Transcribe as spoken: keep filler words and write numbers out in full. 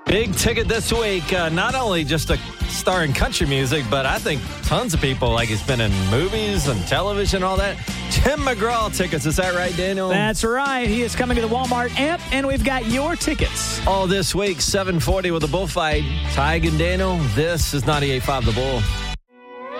Big ticket this week, uh, not only just a star in country music, but I think tons of people, like he's been in movies and television and all that. Tim McGraw tickets, is that right, Daniel? That's right. He is coming to the Walmart amp, and we've got your tickets. All this week, seven forty with the Bullfight. Tig and Daniel, this is ninety-eight point five The Bull.